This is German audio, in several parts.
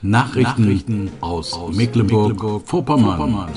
Nachrichten aus Mecklenburg-Vorpommern.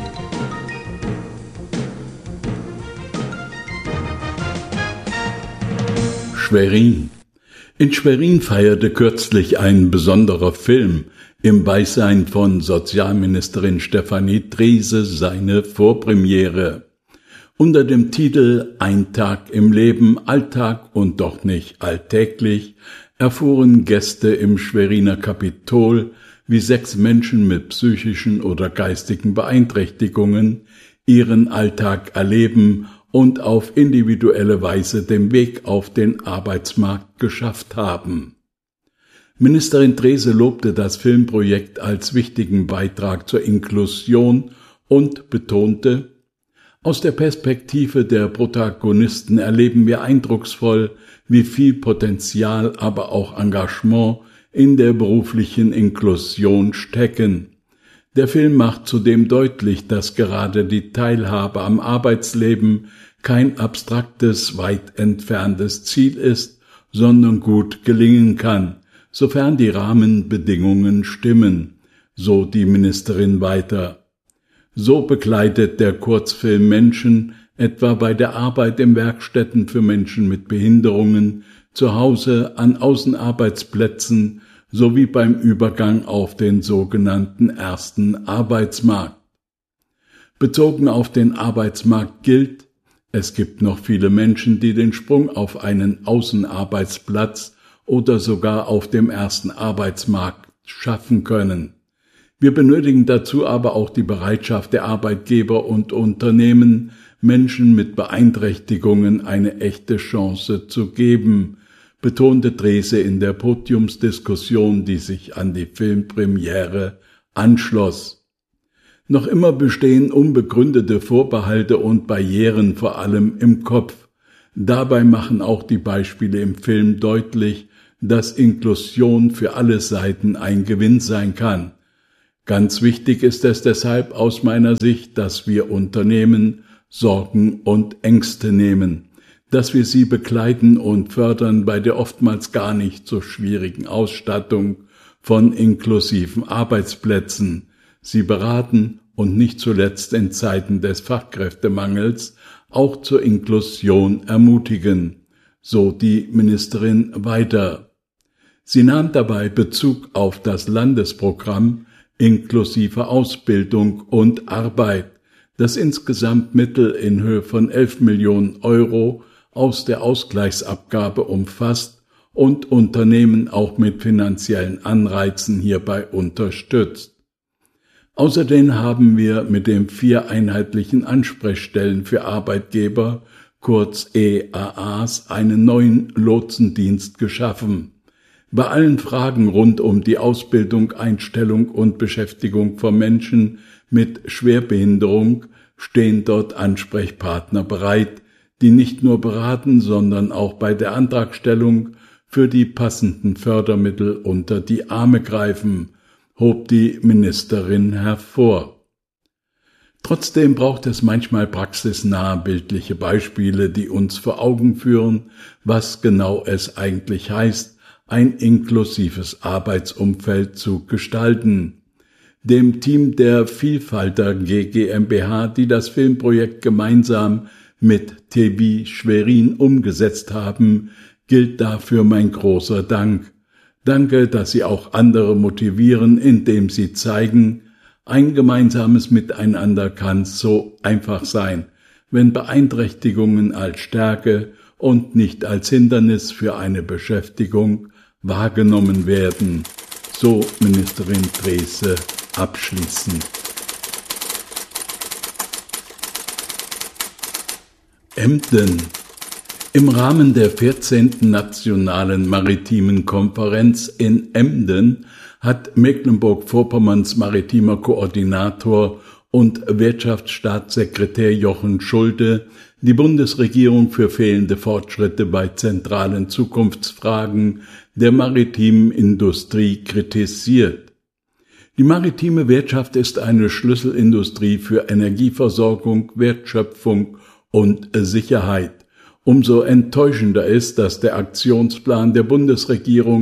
Schwerin. In Schwerin feierte kürzlich ein besonderer Film im Beisein von Sozialministerin Stefanie Treese seine Vorpremiere. Unter dem Titel »Ein Tag im Leben, Alltag und doch nicht alltäglich« erfuhren Gäste im Schweriner Kapitol, wie 6 Menschen mit psychischen oder geistigen Beeinträchtigungen ihren Alltag erleben und auf individuelle Weise den Weg auf den Arbeitsmarkt geschafft haben. Ministerin Treese lobte das Filmprojekt als wichtigen Beitrag zur Inklusion und betonte: Aus der Perspektive der Protagonisten erleben wir eindrucksvoll, wie viel Potenzial, aber auch Engagement in der beruflichen Inklusion stecken. Der Film macht zudem deutlich, dass gerade die Teilhabe am Arbeitsleben kein abstraktes, weit entferntes Ziel ist, sondern gut gelingen kann, sofern die Rahmenbedingungen stimmen, so die Ministerin weiter. So begleitet der Kurzfilm Menschen, etwa bei der Arbeit in Werkstätten für Menschen mit Behinderungen, zu Hause, an Außenarbeitsplätzen sowie beim Übergang auf den sogenannten ersten Arbeitsmarkt. Bezogen auf den Arbeitsmarkt gilt: Es gibt noch viele Menschen, die den Sprung auf einen Außenarbeitsplatz oder sogar auf dem ersten Arbeitsmarkt schaffen können. Wir benötigen dazu aber auch die Bereitschaft der Arbeitgeber und Unternehmen, Menschen mit Beeinträchtigungen eine echte Chance zu geben, betonte Treese in der Podiumsdiskussion, die sich an die Filmpremiere anschloss. Noch immer bestehen unbegründete Vorbehalte und Barrieren, vor allem im Kopf. Dabei machen auch die Beispiele im Film deutlich, dass Inklusion für alle Seiten ein Gewinn sein kann. Ganz wichtig ist es deshalb aus meiner Sicht, dass wir Unternehmen Sorgen und Ängste nehmen, dass wir sie begleiten und fördern bei der oftmals gar nicht so schwierigen Ausstattung von inklusiven Arbeitsplätzen, sie beraten und nicht zuletzt in Zeiten des Fachkräftemangels auch zur Inklusion ermutigen, so die Ministerin weiter. Sie nahm dabei Bezug auf das Landesprogramm inklusive Ausbildung und Arbeit, das insgesamt Mittel in Höhe von 11 Millionen Euro aus der Ausgleichsabgabe umfasst und Unternehmen auch mit finanziellen Anreizen hierbei unterstützt. Außerdem haben wir mit den 4 einheitlichen Ansprechstellen für Arbeitgeber, kurz EAAs, einen neuen Lotsendienst geschaffen. Bei allen Fragen rund um die Ausbildung, Einstellung und Beschäftigung von Menschen mit Schwerbehinderung stehen dort Ansprechpartner bereit, die nicht nur beraten, sondern auch bei der Antragstellung für die passenden Fördermittel unter die Arme greifen, hob die Ministerin hervor. Trotzdem braucht es manchmal praxisnahe bildliche Beispiele, die uns vor Augen führen, was genau es eigentlich heißt, ein inklusives Arbeitsumfeld zu gestalten. Dem Team der Vielfalter GmbH, die das Filmprojekt gemeinsam mit TV Schwerin umgesetzt haben, gilt dafür mein großer Dank. Danke, dass Sie auch andere motivieren, indem Sie zeigen, ein gemeinsames Miteinander kann so einfach sein, wenn Beeinträchtigungen als Stärke und nicht als Hindernis für eine Beschäftigung wahrgenommen werden, so Ministerin Treese abschließend. Emden. Im Rahmen der 14. Nationalen Maritimen Konferenz in Emden hat Mecklenburg-Vorpommerns maritimer Koordinator und Wirtschaftsstaatssekretär Jochen Schulte die Bundesregierung für fehlende Fortschritte bei zentralen Zukunftsfragen der maritimen Industrie kritisiert. Die maritime Wirtschaft ist eine Schlüsselindustrie für Energieversorgung, Wertschöpfung und Sicherheit. Umso enttäuschender ist, dass der Aktionsplan der Bundesregierung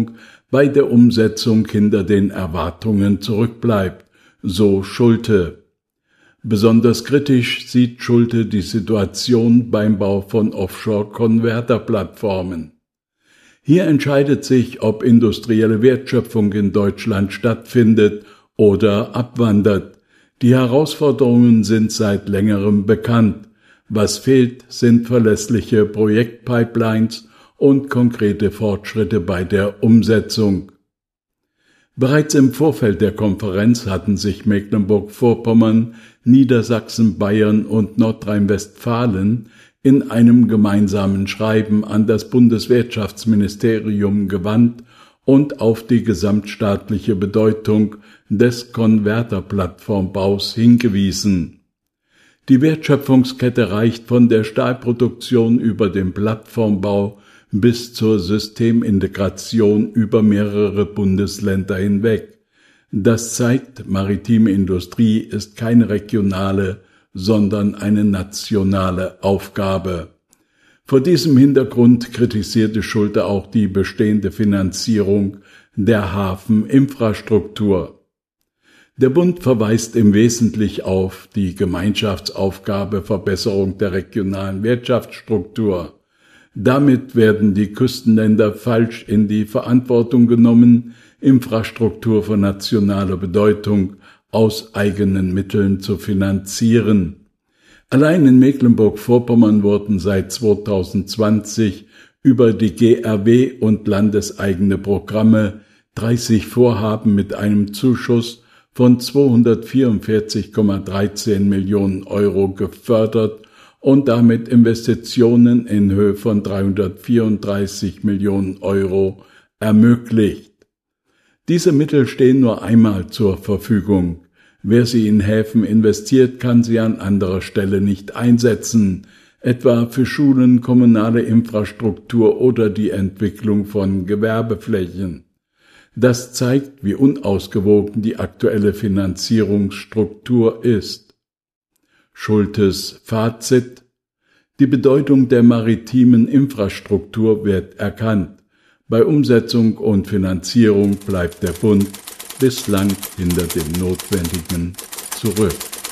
bei der Umsetzung hinter den Erwartungen zurückbleibt, so Schulte. Besonders kritisch sieht Schulte die Situation beim Bau von Offshore-Konverterplattformen. Hier entscheidet sich, ob industrielle Wertschöpfung in Deutschland stattfindet oder abwandert. Die Herausforderungen sind seit längerem bekannt. Was fehlt, sind verlässliche Projektpipelines und konkrete Fortschritte bei der Umsetzung. Bereits im Vorfeld der Konferenz hatten sich Mecklenburg-Vorpommern, Niedersachsen, Bayern und Nordrhein-Westfalen in einem gemeinsamen Schreiben an das Bundeswirtschaftsministerium gewandt und auf die gesamtstaatliche Bedeutung des Konverterplattformbaus hingewiesen. Die Wertschöpfungskette reicht von der Stahlproduktion über den Plattformbau bis zur Systemintegration über mehrere Bundesländer hinweg. Das zeigt, maritime Industrie ist keine regionale, sondern eine nationale Aufgabe. Vor diesem Hintergrund kritisierte Schulte auch die bestehende Finanzierung der Hafeninfrastruktur. Der Bund verweist im Wesentlichen auf die Gemeinschaftsaufgabe Verbesserung der regionalen Wirtschaftsstruktur. Damit werden die Küstenländer falsch in die Verantwortung genommen, Infrastruktur von nationaler Bedeutung aus eigenen Mitteln zu finanzieren. Allein in Mecklenburg-Vorpommern wurden seit 2020 über die GRW und landeseigene Programme 30 Vorhaben mit einem Zuschuss von 244,13 Millionen Euro gefördert und damit Investitionen in Höhe von 334 Millionen Euro ermöglicht. Diese Mittel stehen nur einmal zur Verfügung. Wer sie in Häfen investiert, kann sie an anderer Stelle nicht einsetzen, etwa für Schulen, kommunale Infrastruktur oder die Entwicklung von Gewerbeflächen. Das zeigt, wie unausgewogen die aktuelle Finanzierungsstruktur ist. Schultes Fazit: Die Bedeutung der maritimen Infrastruktur wird erkannt. Bei Umsetzung und Finanzierung bleibt der Bund bislang hinter dem Notwendigen zurück.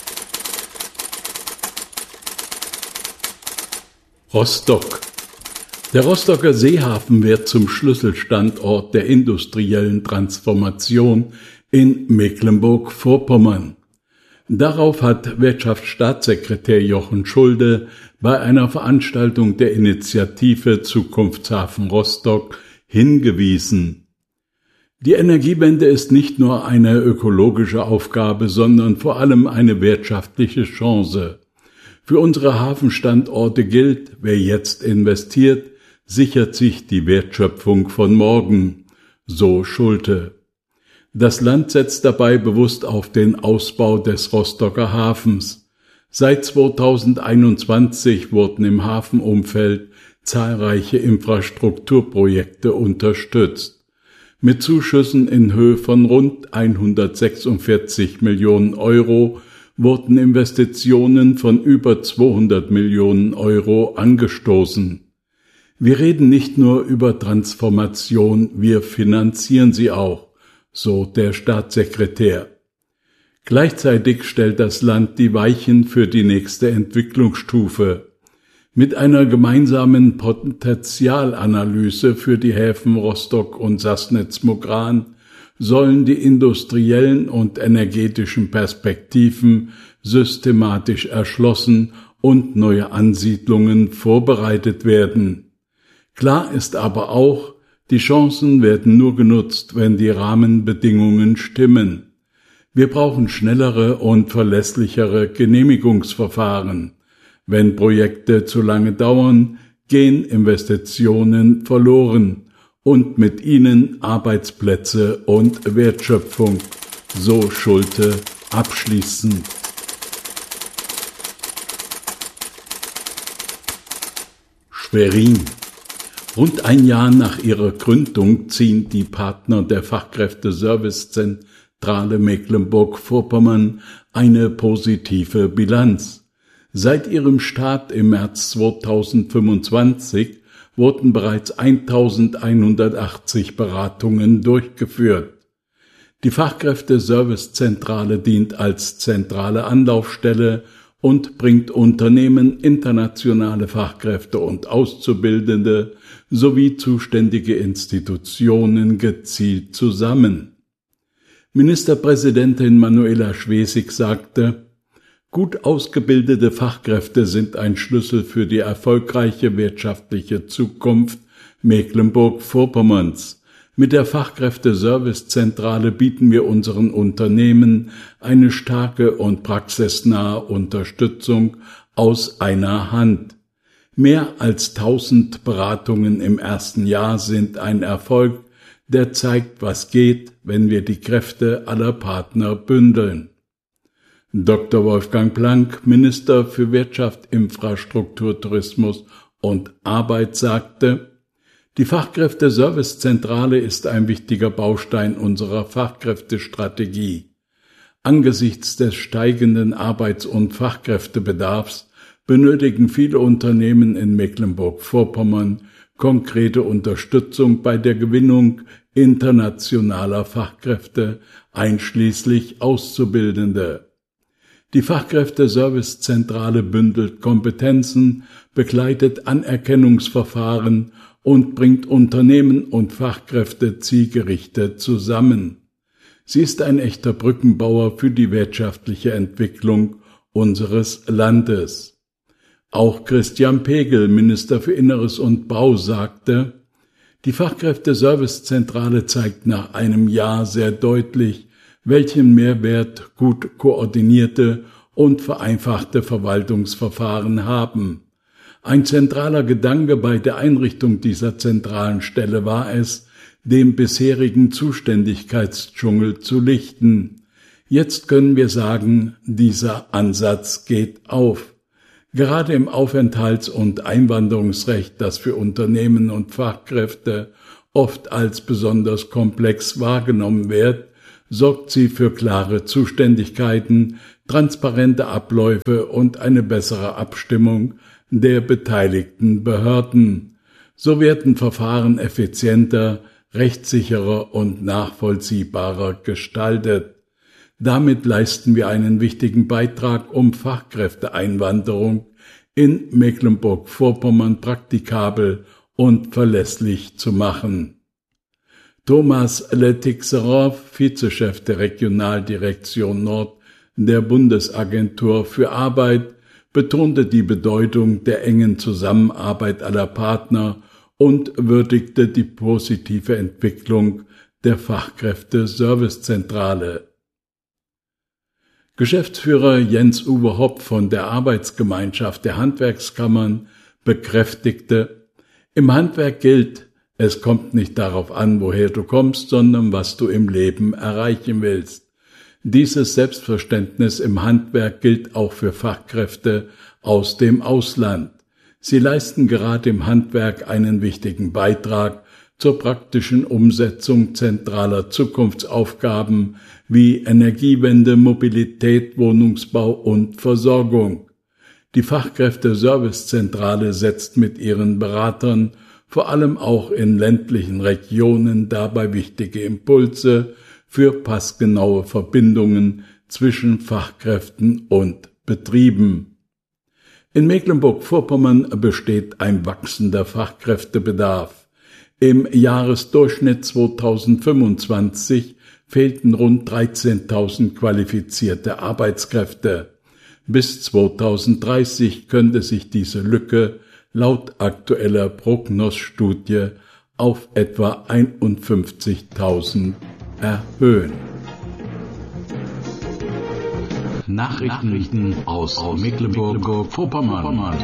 Rostock. Der Rostocker Seehafen wird zum Schlüsselstandort der industriellen Transformation in Mecklenburg-Vorpommern. Darauf hat Wirtschaftsstaatssekretär Jochen Schulte bei einer Veranstaltung der Initiative Zukunftshafen Rostock hingewiesen. Die Energiewende ist nicht nur eine ökologische Aufgabe, sondern vor allem eine wirtschaftliche Chance. Für unsere Hafenstandorte gilt, wer jetzt investiert, sichert sich die Wertschöpfung von morgen, so Schulte. Das Land setzt dabei bewusst auf den Ausbau des Rostocker Hafens. Seit 2021 wurden im Hafenumfeld zahlreiche Infrastrukturprojekte unterstützt. Mit Zuschüssen in Höhe von rund 146 Millionen Euro wurden Investitionen von über 200 Millionen Euro angestoßen. Wir reden nicht nur über Transformation, wir finanzieren sie auch, so der Staatssekretär. Gleichzeitig stellt das Land die Weichen für die nächste Entwicklungsstufe. Mit einer gemeinsamen Potenzialanalyse für die Häfen Rostock und Sassnitz-Mugran sollen die industriellen und energetischen Perspektiven systematisch erschlossen und neue Ansiedlungen vorbereitet werden. Klar ist aber auch, die Chancen werden nur genutzt, wenn die Rahmenbedingungen stimmen. Wir brauchen schnellere und verlässlichere Genehmigungsverfahren. Wenn Projekte zu lange dauern, gehen Investitionen verloren und mit ihnen Arbeitsplätze und Wertschöpfung, so Schulte abschließend. Schwerin. Rund ein Jahr nach ihrer Gründung ziehen die Partner der Fachkräfteservicezentrale Mecklenburg-Vorpommern eine positive Bilanz. Seit ihrem Start im März 2025 wurden bereits 1180 Beratungen durchgeführt. Die Fachkräfte-Servicezentrale dient als zentrale Anlaufstelle und bringt Unternehmen, internationale Fachkräfte und Auszubildende sowie zuständige Institutionen gezielt zusammen. Ministerpräsidentin Manuela Schwesig sagte: Gut ausgebildete Fachkräfte sind ein Schlüssel für die erfolgreiche wirtschaftliche Zukunft Mecklenburg-Vorpommerns. Mit der Fachkräfte-Servicezentrale bieten wir unseren Unternehmen eine starke und praxisnahe Unterstützung aus einer Hand. Mehr als 1000 Beratungen im ersten Jahr sind ein Erfolg, der zeigt, was geht, wenn wir die Kräfte aller Partner bündeln. Dr. Wolfgang Planck, Minister für Wirtschaft, Infrastruktur, Tourismus und Arbeit, sagte: Die Fachkräfte-Servicezentrale ist ein wichtiger Baustein unserer Fachkräftestrategie. Angesichts des steigenden Arbeits- und Fachkräftebedarfs benötigen viele Unternehmen in Mecklenburg-Vorpommern konkrete Unterstützung bei der Gewinnung internationaler Fachkräfte, einschließlich Auszubildende. Die Fachkräfte-Servicezentrale bündelt Kompetenzen, begleitet Anerkennungsverfahren und bringt Unternehmen und Fachkräfte zielgerichtet zusammen. Sie ist ein echter Brückenbauer für die wirtschaftliche Entwicklung unseres Landes. Auch Christian Pegel, Minister für Inneres und Bau, sagte: Die Fachkräfte-Servicezentrale zeigt nach einem Jahr sehr deutlich, welchen Mehrwert gut koordinierte und vereinfachte Verwaltungsverfahren haben. Ein zentraler Gedanke bei der Einrichtung dieser zentralen Stelle war es, dem bisherigen Zuständigkeitsdschungel zu lichten. Jetzt können wir sagen, dieser Ansatz geht auf. Gerade im Aufenthalts- und Einwanderungsrecht, das für Unternehmen und Fachkräfte oft als besonders komplex wahrgenommen wird, sorgt sie für klare Zuständigkeiten, transparente Abläufe und eine bessere Abstimmung der beteiligten Behörden. So werden Verfahren effizienter, rechtssicherer und nachvollziehbarer gestaltet. Damit leisten wir einen wichtigen Beitrag, um Fachkräfteeinwanderung in Mecklenburg-Vorpommern praktikabel und verlässlich zu machen. Thomas Letixerow, Vizechef der Regionaldirektion Nord der Bundesagentur für Arbeit, betonte die Bedeutung der engen Zusammenarbeit aller Partner und würdigte die positive Entwicklung der Fachkräfte-Servicezentrale. Geschäftsführer Jens-Uwe Hopp von der Arbeitsgemeinschaft der Handwerkskammern bekräftigte: Im Handwerk gilt, es kommt nicht darauf an, woher du kommst, sondern was du im Leben erreichen willst. Dieses Selbstverständnis im Handwerk gilt auch für Fachkräfte aus dem Ausland. Sie leisten gerade im Handwerk einen wichtigen Beitrag zur praktischen Umsetzung zentraler Zukunftsaufgaben wie Energiewende, Mobilität, Wohnungsbau und Versorgung. Die Fachkräfte-Servicezentrale setzt mit ihren Beratern vor allem auch in ländlichen Regionen dabei wichtige Impulse für passgenaue Verbindungen zwischen Fachkräften und Betrieben. In Mecklenburg-Vorpommern besteht ein wachsender Fachkräftebedarf. Im Jahresdurchschnitt 2025 fehlten rund 13.000 qualifizierte Arbeitskräfte. Bis 2030 könnte sich diese Lücke laut aktueller Prognosstudie auf etwa 51.000 erhöhen. Nachrichten aus Mecklenburg-Vorpommern.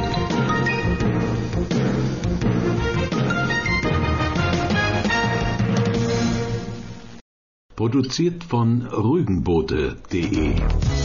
Produziert von rügenbote.de